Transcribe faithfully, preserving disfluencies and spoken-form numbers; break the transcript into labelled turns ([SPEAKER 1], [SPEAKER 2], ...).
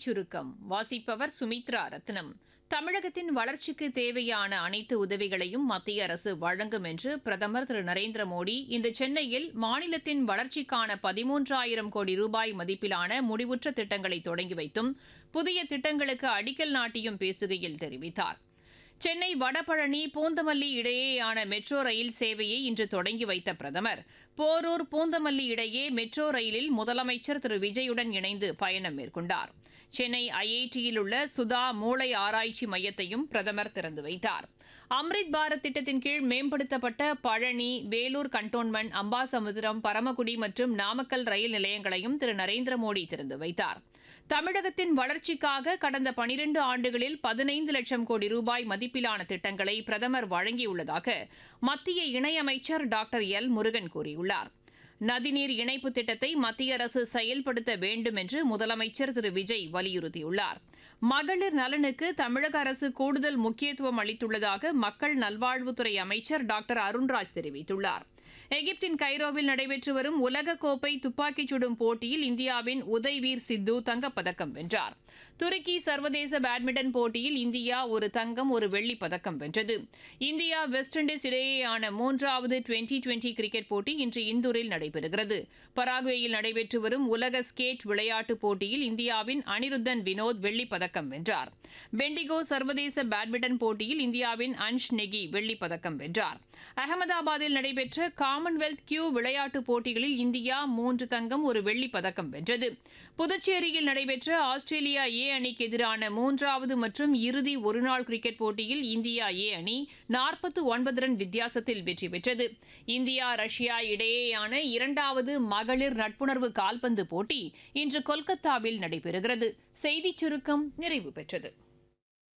[SPEAKER 1] சுருக்கம் வாசிப்பவர் சுமித்ரா ரத்னம். தமிழகத்தின் வளர்ச்சிக்கு தேவையான அனைத்து உதவிகளையும் மத்திய அரசு வழங்கும் என்று பிரதமர் திரு நரேந்திர மோடி இன்று சென்னையில் மாநிலத்தின் வளர்ச்சிக்கான பதிமூன்றாயிரம் கோடி ரூபாய் மதிப்பிலான முடிவுற்ற திட்டங்களை தொடங்கி வைத்தும் புதிய திட்டங்களுக்கு அடிக்கல் நாட்டியும் பேசுகையில் தெரிவித்தார். சென்னை வடபழனி பூந்தமல்லி இடையேயான மெட்ரோ ரயில் சேவையை இன்று தொடங்கி வைத்த பிரதமர் போரூர் பூந்தமல்லி இடையே மெட்ரோ ரயிலில் முதலமைச்சர் திரு விஜயுடன் இணைந்து பயணம் மேற்கொண்டார். சென்னை ஐஐடியில் உள்ள சுதா மூளை ஆராய்ச்சி மையத்தையும் பிரதமர் திறந்து வைத்தார். அம்ரித் பாரத் திட்டத்தின் கீழ் மேம்படுத்தப்பட்ட பழனி, வேலூர் கண்டோன்மெண்ட், அம்பாசமுத்திரம், பரமக்குடி மற்றும் நாமக்கல் ரயில் நிலையங்களையும் திரு நரேந்திர மோடி திறந்து வைத்தார். தமிழகத்தின் வளர்ச்சிக்காக கடந்த பனிரண்டு ஆண்டுகளில் பதினைந்து லட்சம் கோடி ரூபாய் மதிப்பிலான திட்டங்களை பிரதமர் வழங்கியுள்ளதாக மத்திய இணையமைச்சர் டாக்டர் எல் முருகன் கூறியுள்ளார். நதிநீர் இணைப்பு திட்டத்தை மத்திய அரசு செயல்படுத்த வேண்டும் என்று முதலமைச்சர் திரு விஜய் வலியுறுத்தியுள்ளார். மகளிர் நலனுக்கு தமிழக அரசு கூடுதல் முக்கியத்துவம் அளித்துள்ளதாக மக்கள் நல்வாழ்வுத்துறை அமைச்சர் டாக்டர் அருண்ராஜ் தெரிவித்துள்ளார். எகிப்தின் கைரோவில் நடைபெற்று வரும் உலகக்கோப்பை துப்பாக்கிச் சுடும் போட்டியில் இந்தியாவின் உதய்வீர் சித்து தங்கப்பதக்கம் வென்றார். துருக்கி சர்வதேச பேட்மிண்டன் போட்டியில் இந்தியா ஒரு தங்கம் ஒரு வெள்ளிப் பதக்கம் வென்றது. இந்தியா வெஸ்ட் இண்டீஸ் இடையேயான மூன்றாவது டுவெண்டி டுவெண்டி கிரிக்கெட் போட்டி இன்று இந்தூரில் நடைபெறுகிறது. பராகுவேயில் நடைபெற்று வரும் உலக ஸ்கேட் விளையாட்டுப் போட்டியில் இந்தியாவின் அனிருத்தன் வினோத் வெள்ளிப் பதக்கம் வென்றார். பெண்டிகோ சர்வதேச பேட்மிண்டன் போட்டியில் இந்தியாவின் அன்ஷ் நெகி வெள்ளிப் பதக்கம் வென்றார். அகமதாபாத்தில் நடைபெற்ற காமன்வெல்த் கியூ விளையாட்டுப் போட்டிகளில் இந்தியா மூன்று தங்கம் ஒரு வெள்ளிப் பதக்கம் வென்றது. புதுச்சேரியில் நடைபெற்ற ஆஸ்திரேலியா ஏ அணிக்கு எதிரான மூன்றாவது மற்றும் இறுதி ஒருநாள் கிரிக்கெட் போட்டியில் இந்தியா ஏ அணி நாற்பத்தி ஒன்பது ரன் வித்தியாசத்தில் வெற்றி பெற்றது. இந்தியா ரஷ்யா இடையேயான இரண்டாவது மகளிர் நட்புணர்வு கால்பந்து போட்டி இன்று கொல்கத்தாவில் நடைபெறுகிறது. செய்திச் சுருக்கம் நிறைவு பெற்றது.